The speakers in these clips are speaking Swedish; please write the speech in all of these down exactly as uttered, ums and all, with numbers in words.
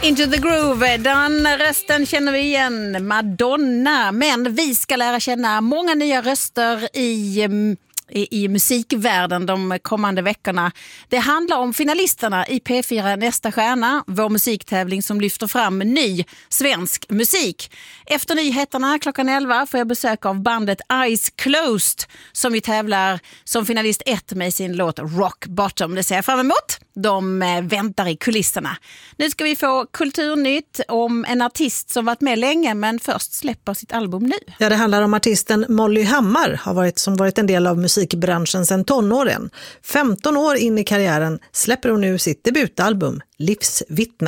Into the Groove, den rösten känner vi igen, Madonna. Men vi ska lära känna många nya röster i, i, i musikvärlden de kommande veckorna. Det handlar om finalisterna i P fyra Nästa stjärna, vår musiktävling som lyfter fram ny svensk musik. Efter nyheterna klockan elva får jag besök av bandet Eyes Closed som vi tävlar som finalist ett med sin låt Rock Bottom. Det ser jag fram emot. De väntar i kulisserna. Nu ska vi få kulturnytt om en artist som varit med länge men först släpper sitt album nu. Ja, det handlar om artisten Molly Hammar har varit, som varit en del av musikbranschen sedan tonåren. femton år in i karriären släpper hon nu sitt debutalbum Livsvittne.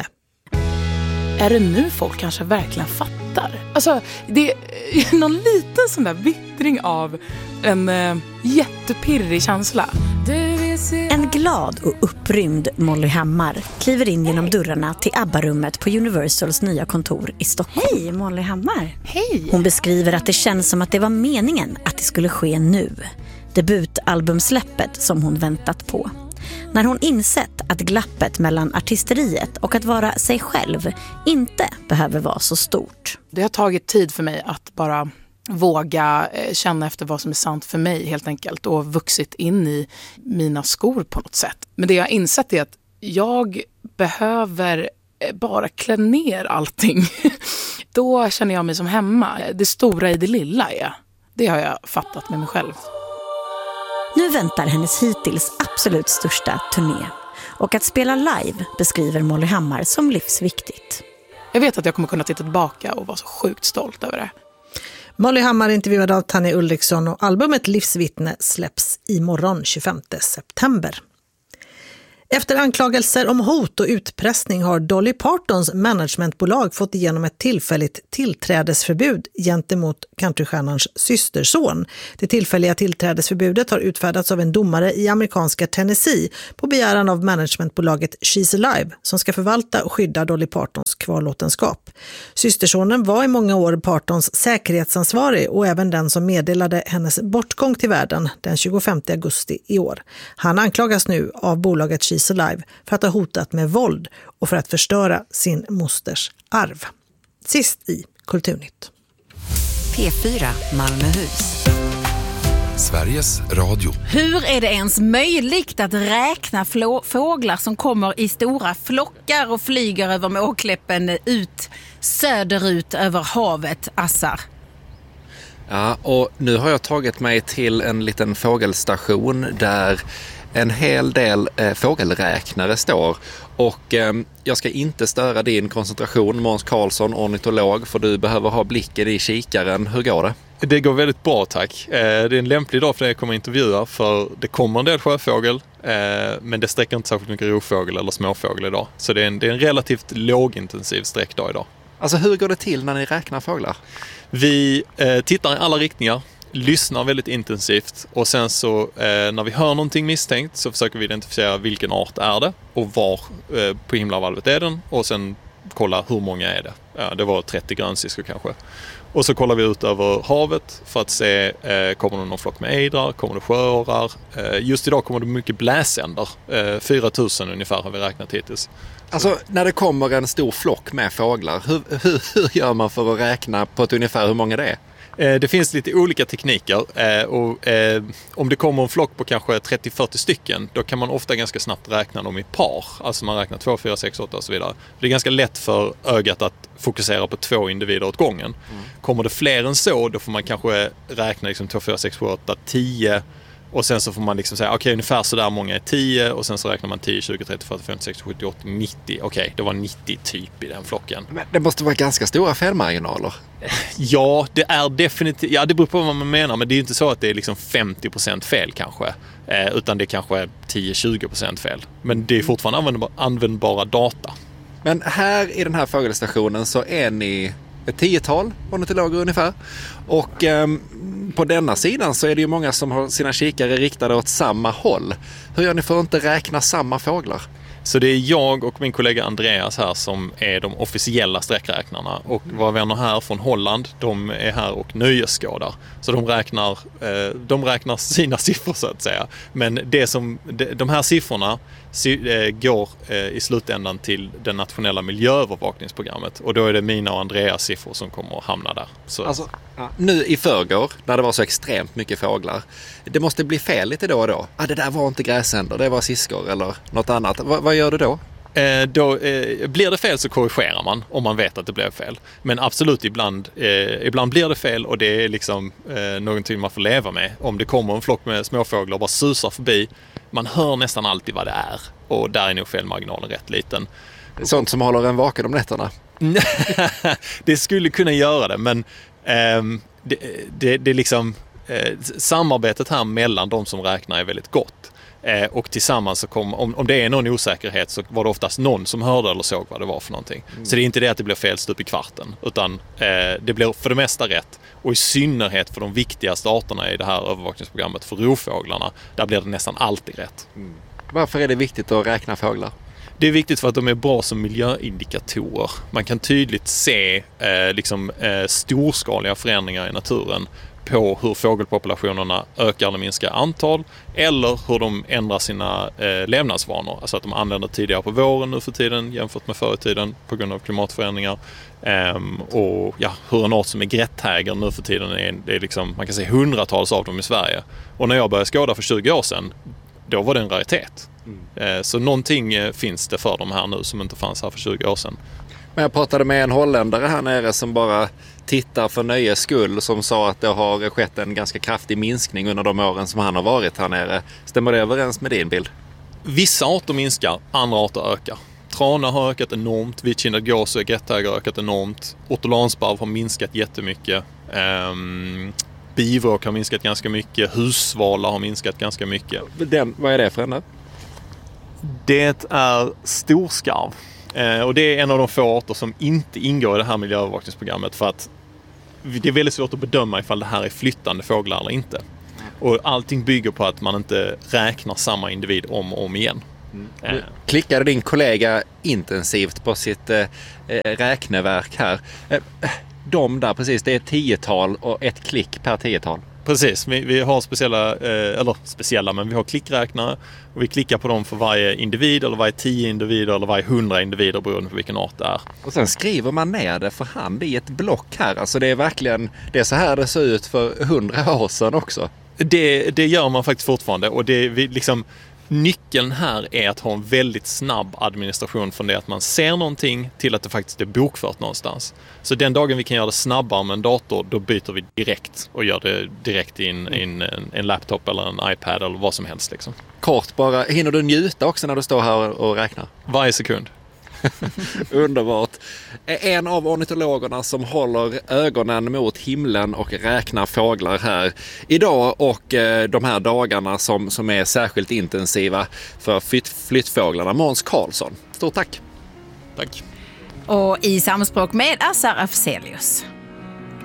Är det nu folk kanske verkligen fattar? Alltså, det är någon liten sån där vittring av en äh, jättepirrig känsla. En glad och upprymd Molly Hammar kliver in genom dörrarna till ABBA-rummet på Universals nya kontor i Stockholm. Hej Molly Hammar! Hej! Hon beskriver att det känns som att det var meningen att det skulle ske nu. Debutalbumsläppet som hon väntat på. När hon insett att glappet mellan artisteriet och att vara sig själv inte behöver vara så stort. Det har tagit tid för mig att bara våga känna efter vad som är sant för mig helt enkelt och vuxit in i mina skor på något sätt. Men det jag har insett är att jag behöver bara klä ner allting. Då känner jag mig som hemma. Det stora i det lilla är. Det har jag fattat med mig själv. Nu väntar hennes hittills absolut största turné. Och att spela live beskriver Molly Hammar som livsviktigt. Jag vet att jag kommer kunna titta tillbaka och vara så sjukt stolt över det. Molly Hammar intervjuad av Tanja Ulriksson och albumet Livsvittne släpps imorgon tjugofemte september. Efter anklagelser om hot och utpressning har Dolly Partons managementbolag fått igenom ett tillfälligt tillträdesförbud gentemot countrystjärnans systerson. Det tillfälliga tillträdesförbudet har utfärdats av en domare i amerikanska Tennessee på begäran av managementbolaget She's Alive som ska förvalta och skydda Dolly Partons kvarlåtenskap. Systersonen var i många år Partons säkerhetsansvarig och även den som meddelade hennes bortgång till världen den tjugofemte augusti i år. Han anklagas nu av bolaget She's Alive för att ha hotat med våld och för att förstöra sin mosters arv. Sist i Kulturnytt. P fyra Malmöhus. Sveriges Radio. Hur är det ens möjligt att räkna flå- fåglar som kommer i stora flockar och flyger över Måkläppen ut söderut över havet, Assar? Ja, och nu har jag tagit mig till en liten fågelstation där en hel del eh, fågelräknare står och eh, jag ska inte störa din koncentration, Måns Karlsson, ornitolog, för du behöver ha blicken i kikaren. Hur går det? Det går väldigt bra, tack. Eh, det är en lämplig dag för det jag kommer att intervjua, för det kommer en del sjöfågel eh, men det sträcker inte särskilt mycket rovfågel eller småfågel idag. Så det är en, det är en relativt lågintensiv sträckdag idag. Alltså hur går det till när ni räknar fåglar? Vi eh, tittar i alla riktningar, lyssnar väldigt intensivt och sen så eh, när vi hör någonting misstänkt så försöker vi identifiera vilken art är det och var eh, på himlavalvet är den och sen kolla hur många är det. Ja, det var trettio grönsiskor kanske. Och så kollar vi ut över havet för att se, eh, kommer det någon flock med ejdrar, kommer det sjöorrar. Eh, just idag kommer det mycket bläsänder, eh, fyra tusen ungefär har vi räknat hittills. Alltså när det kommer en stor flock med fåglar, hur, hur, hur gör man för att räkna på ett ungefär hur många det är? Det finns lite olika tekniker och eh, om det kommer en flock på kanske trettio till fyrtio stycken då kan man ofta ganska snabbt räkna dem i par. Alltså man räknar två, fyra, sex, åtta och så vidare. Det är ganska lätt för ögat att fokusera på två individer åt gången. Mm. Kommer det fler än så då får man kanske räkna liksom två, fyra, sex, sju, åtta, tio och sen så får man liksom säga okej okay, ungefär så där många är tio och sen så räknar man tio, tjugo, trettio, fyrtio, femtio, sextio, sjuttio, åttio, nittio. Okej, okay, det var nittio typ i den flocken. Men det måste vara ganska stora felmarginaler. Ja, det är definitivt, ja det beror på vad man menar, men det är inte så att det är liksom femtio procent fel kanske, eh, utan det är kanske tio till tjugo procent fel. Men det är fortfarande användbar, användbara data. Men här i den här fågelstationen så är ni ett tiotal ornitologer ungefär. Och eh, på denna sidan så är det ju många som har sina kikare riktade åt samma håll. Hur gör ni för att inte räkna samma fåglar? Så det är jag och min kollega Andreas här som är de officiella sträckräknarna. Och våra vänner här från Holland, de är här och nöjesskådar. Så de räknar, de räknar sina siffror så att säga. Men det som, de här siffrorna går i slutändan till det nationella miljöövervakningsprogrammet. Och då är det mina och Andreas siffror som kommer att hamna där. Så. Alltså, ja. Nu i förrgår, när det var så extremt mycket fåglar, det måste bli fel lite då och då. Ah, det där var inte gräsänder, det var siskor eller något annat. Va, vad gör du då? Eh, då eh, blir det fel så korrigerar man om man vet att det blev fel. Men absolut, ibland, eh, ibland blir det fel och det är liksom eh, någonting man får leva med. Om det kommer en flock med småfåglar och bara susar förbi, man hör nästan alltid vad det är. Och där är nog felmarginalen rätt liten. Sånt som håller en vaken om nätterna? Det skulle kunna göra det, men eh, det, det, det är liksom eh, samarbetet här mellan de som räknar är väldigt gott. Eh, och tillsammans så kom, om, om det är någon osäkerhet så var det oftast någon som hörde eller såg vad det var för någonting. Mm. Så det är inte det att det blir fel stup i kvarten, utan eh, det blir för det mesta rätt. Och i synnerhet för de viktigaste arterna i det här övervakningsprogrammet, för rovfåglarna, där blir det nästan alltid rätt. Mm. Varför är det viktigt att räkna fåglar? Det är viktigt för att de är bra som miljöindikatorer. Man kan tydligt se eh, liksom, eh, storskaliga förändringar i naturen på hur fågelpopulationerna ökar eller minskar antal, eller hur de ändrar sina eh, levnadsvanor. Alltså att de anländer tidigare på våren nu för tiden jämfört med förr i tiden på grund av klimatförändringar. Ehm, och ja, hur en art som är grättäger nu för tiden är, det är liksom, man kan se hundratals av dem i Sverige. Och när jag började skåda för tjugo år sedan, då var det en raritet. Mm. Så någonting finns det för dem här nu som inte fanns här för tjugo år sedan. Men jag pratade med en holländare här nere som bara tittar för nöjes skull, som sa att det har skett en ganska kraftig minskning under de åren som han har varit här nere. Stämmer det överens med din bild? Vissa arter minskar, andra arter ökar. Trana har ökat enormt, vitkindad gås och grättäger har ökat enormt. Ortolansparv har minskat jättemycket. Um, Bivråk har minskat ganska mycket. Hussvala har minskat ganska mycket. Den, vad är det för en? Det är storskarv. Eh, och det är en av de få arter som inte ingår i det här miljöövervakningsprogrammet, för att det är väldigt svårt att bedöma ifall det här är flyttande fåglar eller inte. Och allting bygger på att man inte räknar samma individ om och om igen. Mm. Eh. Klickade din kollega intensivt på sitt eh, räkneverk här. Eh, de där precis, det är ett tiotal och ett klick per tiotal. Precis, vi, vi har speciella, eh, eller speciella, men vi har klickräknare och vi klickar på dem för varje individ eller varje tio individer eller varje hundra individer beroende på vilken art det är. Och sen skriver man ner det för hand i ett block här. Alltså det är verkligen, det är så här det ser ut för hundra år sedan också. Det, det gör man faktiskt fortfarande, och det vi liksom... Nyckeln här är att ha en väldigt snabb administration från det att man ser någonting till att det faktiskt är bokfört någonstans. Så den dagen vi kan göra det snabbare med en dator, då byter vi direkt och gör det direkt in i en, en laptop eller en iPad eller vad som helst. Liksom. Kort bara, hinner du njuta också när du står här och räknar? Varje sekund. Underbart. En av ornitologerna som håller ögonen mot himlen och räknar fåglar här idag, och de här dagarna som, som är särskilt intensiva för flytt, flyttfåglarna. Måns Karlsson, stort tack. Tack. Och i samspråk med Assar Afzelius.